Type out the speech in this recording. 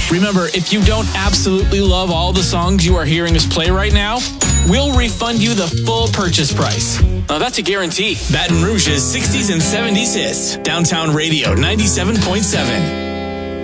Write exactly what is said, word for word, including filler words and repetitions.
Remember, if you don't absolutely love all the songs you are hearing us play right now, we'll refund you the full purchase price. Now, that's a guarantee. Baton Rouge's sixties and seventies hits. Downtown Radio ninety-seven point seven.